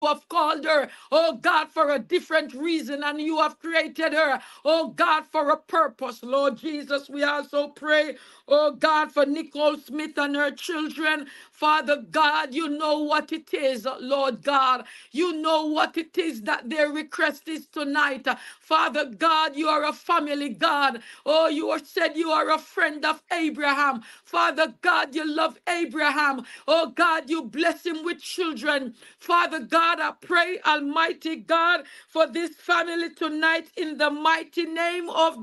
have called her, oh God, for a different reason, and you have created her, oh God, for a purpose. Lord Jesus, we also pray, oh God, for Nicole Smith and her children. Father God, you know what it is, Lord God. You know what it is that their request is tonight. Father God, you are a family God. Oh, you are said you are a friend of Abraham. Father God, you love Abraham. Oh God, you bless him with children. Father God, I pray, Almighty God, for this family tonight in the mighty name of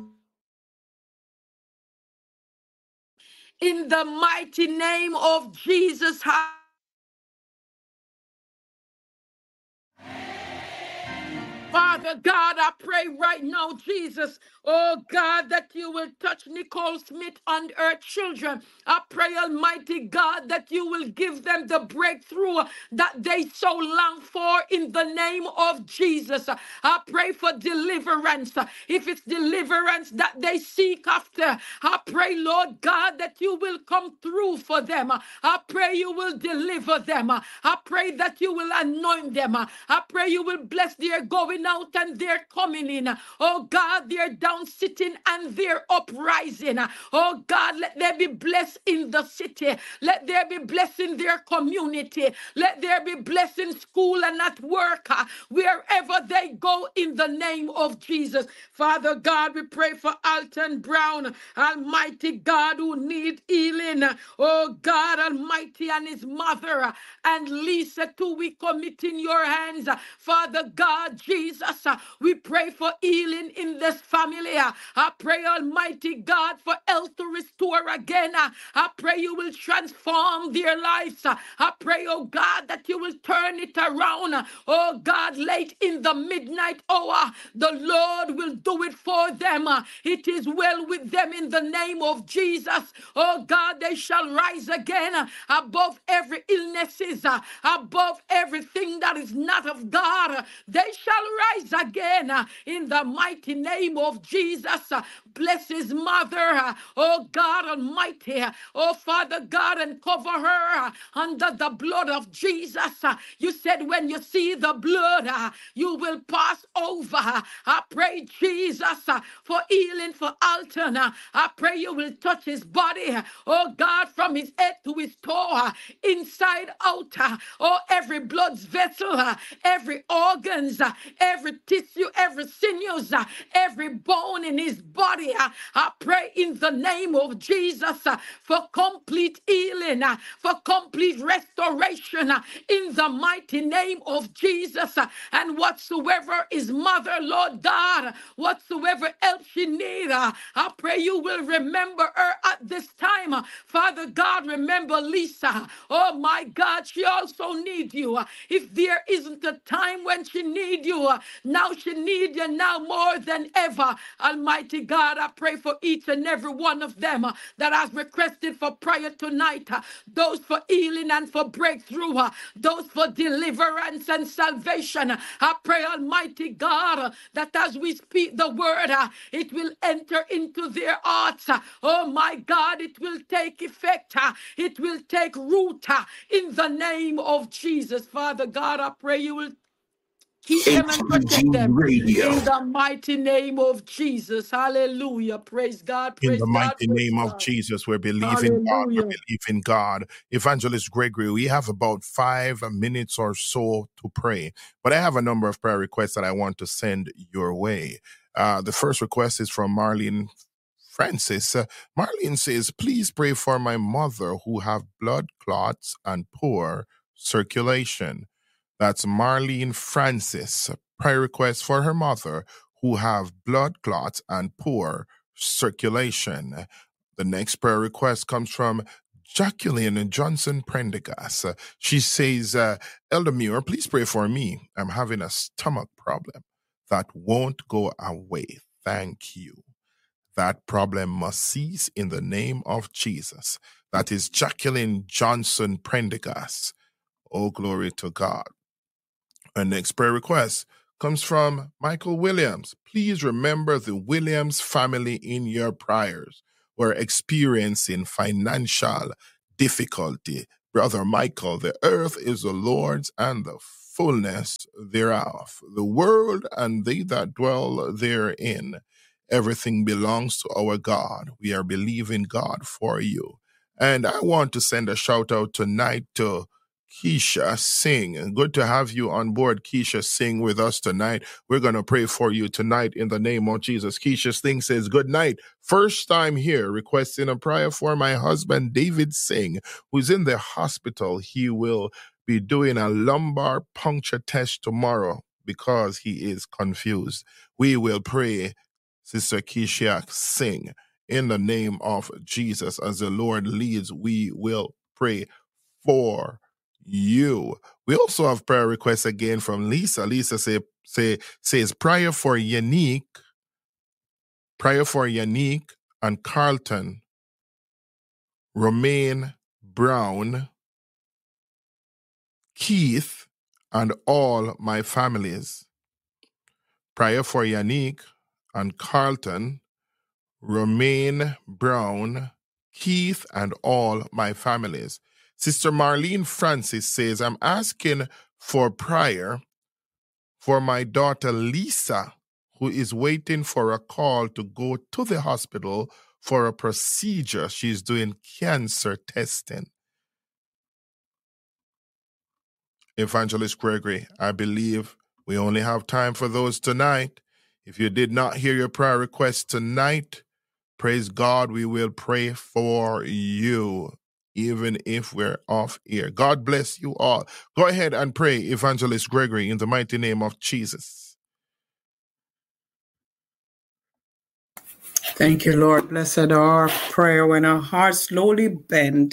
Jesus. Father God, I pray right now, Jesus, oh God, that you will touch Nicole Smith and her children. I pray, Almighty God, that you will give them the breakthrough that they so long for in the name of Jesus. I pray for deliverance. If it's deliverance that they seek after, I pray, Lord God, that you will come through for them. I pray you will deliver them. I pray that you will anoint them. I pray you will bless their going out and their coming in. Oh God, their down sitting and their uprising. Oh God, let there be blessed in the city. Let there be blessed in their community. Let there be blessed in school and at work. Wherever they go in the name of Jesus. Father God, we pray for Alton Brown, Almighty God, who need healing. Oh God Almighty, and his mother and Lisa too, we commit in your hands. Father God, Jesus, we pray for healing in this family. I pray, Almighty God, for health to restore again. I pray you will transform their lives. I pray, oh God, that you will turn it around. Oh God, late in the midnight hour, the Lord will do it for them. It is well with them in the name of Jesus. Oh God, they shall rise again above every illnesses, above everything that is not of God. They shall rise again in the mighty name of Jesus. Bless his mother, oh God Almighty, oh Father God, and cover her under the blood of Jesus. You said when you see the blood, you will pass over. I pray, Jesus, for healing for Alton. I pray you will touch his body, oh God, from his head to his toe, inside out. Oh, every blood vessel, every organs, every tissue, every sinews, every bone in his body. I pray in the name of Jesus for complete healing, for complete restoration in the mighty name of Jesus. And whatsoever is mother, Lord God, whatsoever else she need, I pray you will remember her at this time. Father God, remember Lisa. Oh my God, she also needs you. If there isn't a time when she needs you, now she needs you now more than ever. Almighty God, I pray for each and every one of them that has requested for prayer tonight. Those for healing and for breakthrough. Those for deliverance and salvation. I pray, Almighty God, that as we speak the word, it will enter into their hearts. Oh my God, it will take effect. It will take root in the name of Jesus. Father God, I pray you will keep them and HTG protect them Radio. in the mighty name of Jesus. Hallelujah. In the Praise God, mighty praise name of God. Jesus, we believe in God. We Hallelujah. believe in God. Evangelist Gregory, we have about 5 minutes or so to pray, but I have a number of prayer requests that I want to send your way. The first request is from Marlene Francis. Marlene says, please pray for my mother who have blood clots and poor circulation. That's Marlene Francis. Prayer request for her mother who have blood clots and poor circulation. The next prayer request comes from Jacqueline Johnson Prendergast. She says, Elder Muir, please pray for me. I'm having a stomach problem that won't go away. Thank you. That problem must cease in the name of Jesus. That is Jacqueline Johnson Prendergast. Oh, glory to God. Our next prayer request comes from Michael Williams. Please remember the Williams family in your prayers. We're experiencing financial difficulty. Brother Michael, the earth is the Lord's and the fullness thereof. The world and they that dwell therein. Everything belongs to our God. We are believing God for you. And I want to send a shout out tonight to Keisha Singh. Good to have you on board, Keisha Singh, with us tonight. We're going to pray for you tonight in the name of Jesus. Keisha Singh says, good night. First time here, requesting a prayer for my husband, David Singh, who's in the hospital. He will be doing a lumbar puncture test tomorrow because he is confused. We will pray, Sister Keisha Singh, in the name of Jesus. As the Lord leads, we will pray for you. We also have prayer requests again from Lisa. Lisa says prayer for Yannick and Carlton, Romaine Brown, Keith, and all my families. Prayer for Yannick and Carlton, Romaine Brown, Keith, and all my families. Sister Marlene Francis says, I'm asking for prayer for my daughter Lisa, who is waiting for a call to go to the hospital for a procedure. She's doing cancer testing. Evangelist Gregory, I believe we only have time for those tonight. If you did not hear your prayer request tonight, praise God, we will pray for you, even if we're off air. God bless you all. Go ahead and pray, Evangelist Gregory, in the mighty name of Jesus. Thank you, Lord. Blessed our prayer when our hearts slowly bend.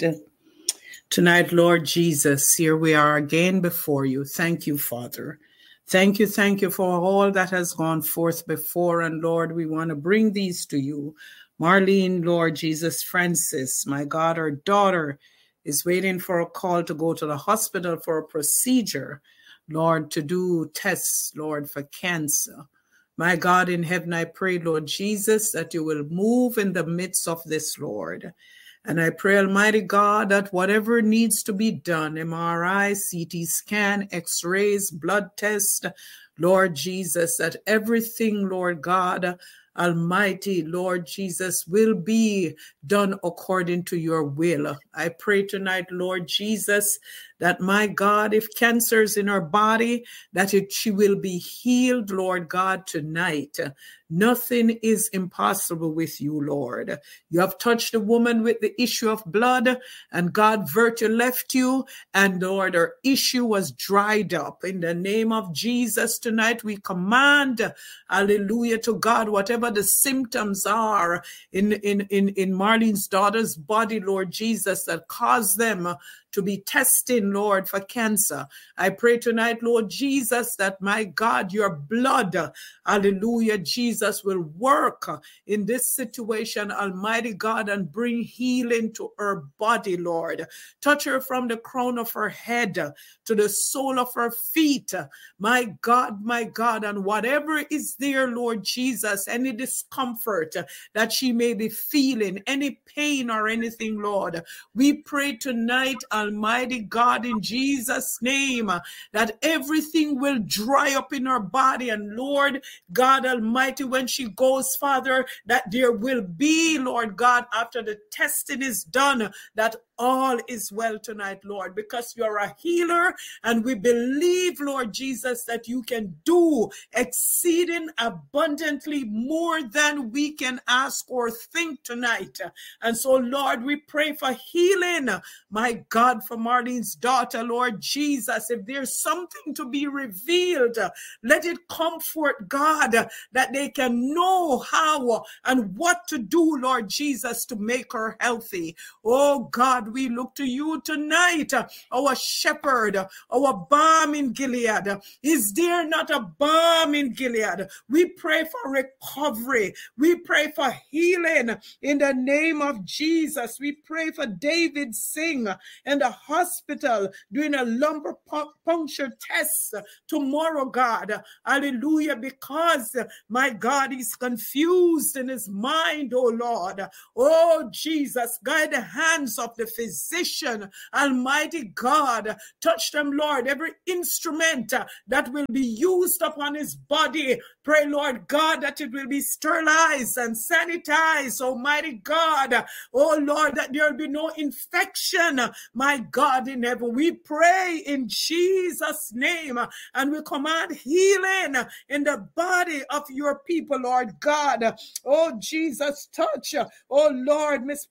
Tonight, Lord Jesus, here we are again before you. Thank you, Father. Thank you for all that has gone forth before. And Lord, we want to bring these to you. Marlene, Lord Jesus, Francis, my God, our daughter is waiting for a call to go to the hospital for a procedure, Lord, to do tests, Lord, for cancer. My God in heaven, I pray, Lord Jesus, that you will move in the midst of this, Lord. And I pray, Almighty God, that whatever needs to be done, MRI, CT scan, X-rays, blood test, Lord Jesus, that everything, Lord God, Almighty, Lord Jesus, will be done according to your will. I pray tonight, Lord Jesus, that my God, if cancer is in her body, that she will be healed, Lord God, tonight. Nothing is impossible with you, Lord. You have touched the woman with the issue of blood, and God, virtue left you, and Lord, her issue was dried up. In the name of Jesus tonight, we command, hallelujah to God, whatever the symptoms are in Marlene's daughter's body, Lord Jesus, that cause them to be testing, Lord, for cancer. I pray tonight, Lord Jesus, that my God, your blood, hallelujah, Jesus, will work in this situation, Almighty God, and bring healing to her body, Lord. Touch her from the crown of her head to the sole of her feet, my God, and whatever is there, Lord Jesus, any discomfort that she may be feeling, any pain or anything, Lord, we pray tonight, Almighty God, in Jesus' name, that everything will dry up in her body. And Lord God Almighty, when she goes, Father, that there will be, Lord God, after the testing is done, that all is well tonight, Lord, because you are a healer, and we believe, Lord Jesus, that you can do exceeding abundantly more than we can ask or think tonight. And so, Lord, we pray for healing, my God, for Marlene's daughter, Lord Jesus. If there's something to be revealed, let it come forth, God, that they can know how and what to do, Lord Jesus, to make her healthy. Oh God, we look to you tonight, our shepherd, our balm in Gilead. Is there not a balm in Gilead? We pray for recovery. We pray for healing in the name of Jesus. We pray for David Singh in in the hospital doing a lumbar puncture test tomorrow, God. Hallelujah. Because, my God, he's confused in his mind, oh Lord. Oh, Jesus, guide the hands of the physician. Almighty God, touch them, Lord. Every instrument that will be used upon his body, pray, Lord God, that it will be sterilized and sanitized, Almighty God. Oh, Lord, that there will be no infection, my God, in heaven. We pray in Jesus' name, and we command healing in the body of your people, Lord God. Oh, Jesus, touch, oh, Lord, Miss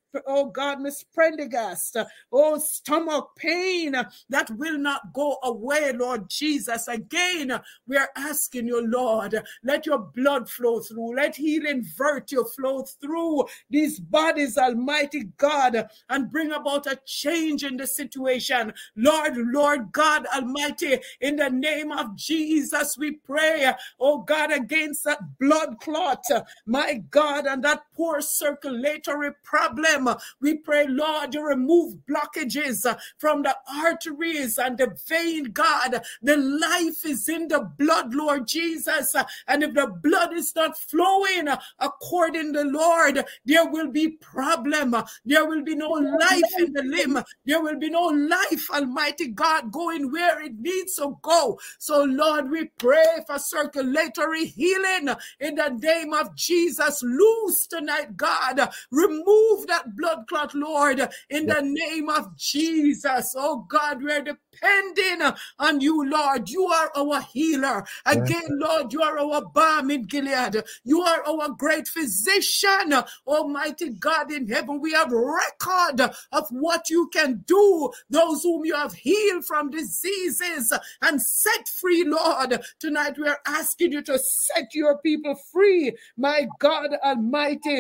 Prendergast, oh, stomach pain that will not go away, Lord Jesus. Again, we are asking you, Lord, let your blood flow through, let healing virtue flow through these bodies, Almighty God, and bring about a change in the situation. Lord God Almighty, in the name of Jesus, we pray, oh God, against that blood clot, my God, and that poor circulatory problem. We pray, Lord, you remove blockages from the arteries and the vein, God. The life is in the blood, Lord Jesus. And if the blood is not flowing according to the Lord, there will be problem. There will be no life in the limb. There will be no life, Almighty God, going where it needs to go. So, Lord, we pray for circulatory healing in the name of Jesus. Loose tonight, God. Remove that blood clot, Lord, in the name of Jesus. Oh, God, we're depending on you, Lord. You are our healer. Again, Lord, you are our balm in Gilead. You are our great physician. Almighty God in heaven, we have record of what you can do. Those whom you have healed from diseases and set free, Lord. Tonight we are asking you to set your people free, my God Almighty.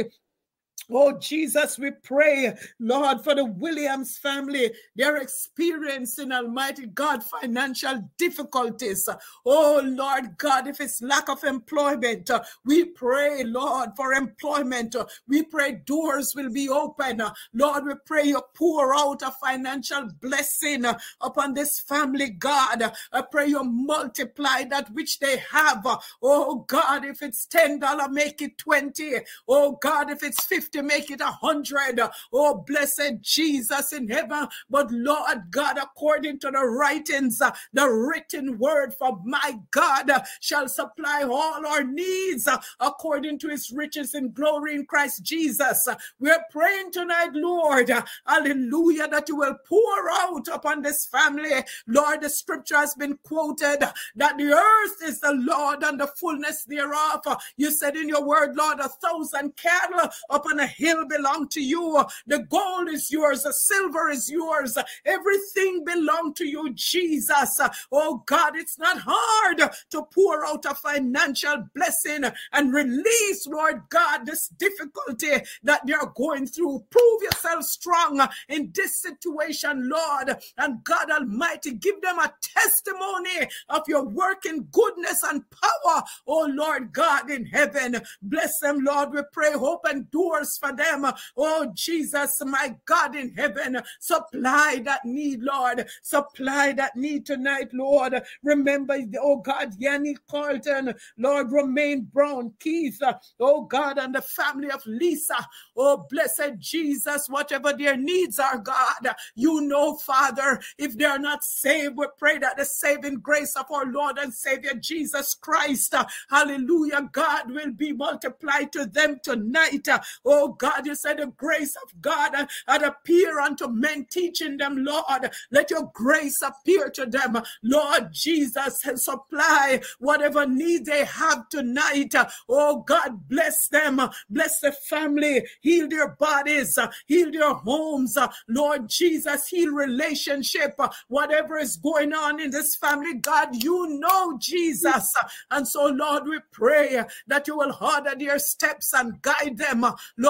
Oh, Jesus, we pray, Lord, for the Williams family. They're experiencing, Almighty God, financial difficulties. Oh, Lord God, if it's lack of employment, we pray, Lord, for employment. We pray doors will be open. Lord, we pray you pour out a financial blessing upon this family, God. I pray you multiply that which they have. Oh, God, if it's $10, make it 20. Oh, God, if it's 50, make it 100. Oh, blessed Jesus in heaven. But Lord God, according to the writings, the written word from my God shall supply all our needs according to his riches in glory in Christ Jesus. We're praying tonight, Lord, hallelujah, that you will pour out upon this family. Lord, the scripture has been quoted that the earth is the Lord and the fullness thereof. You said in your word, Lord, 1,000 cattle upon a hill belong to you. The gold is yours. The silver is yours. Everything belongs to you, Jesus. Oh God, it's not hard to pour out a financial blessing and release, Lord God, this difficulty that they're going through. Prove yourself strong in this situation, Lord. And God Almighty, give them a testimony of your working goodness and power, oh Lord God in heaven. Bless them, Lord. We pray, open doors for them. Oh Jesus, my God in heaven, supply that need, Lord. Supply that need tonight, Lord. Remember, oh God, Yannick Carlton, Lord, Romaine Brown, Keith, oh God, and the family of Lisa. Oh, blessed Jesus, whatever their needs are, God, you know, Father, if they are not saved, we pray that the saving grace of our Lord and Savior Jesus Christ, hallelujah, God, will be multiplied to them tonight. Oh God, you said the grace of God had appeared unto men, teaching them, Lord. Let your grace appear to them, Lord Jesus, and supply whatever need they have tonight. Oh God, bless them, bless the family, heal their bodies, heal their homes, Lord Jesus, heal relationship, whatever is going on in this family, God, you know, Jesus. And so, Lord, we pray that you will order their steps and guide them, Lord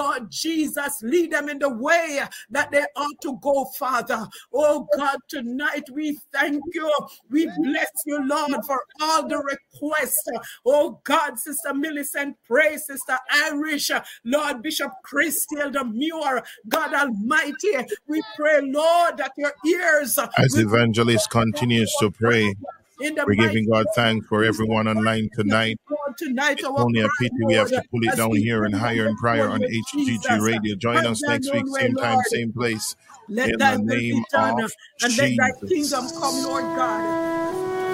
Lord Jesus, lead them in the way that they ought to go, Father. Oh God, tonight we thank you. We bless you, Lord, for all the requests. Oh God, Sister Millicent, pray, Sister Irish, Lord Bishop Christy Elder-Muir, God Almighty, we pray, Lord, that your ears As Evangelist continues to pray, we're giving God thanks for everyone online tonight. Tonight, It's our only a cry, pity we have Lord, to pull it as down we here and bring them higher and prior before on you, HGG Jesus. Radio. Join Have us thine next week, own way, same time, Lord. same place. Let In thy the will name be done, of and let thy Jesus. kingdom come, Lord God.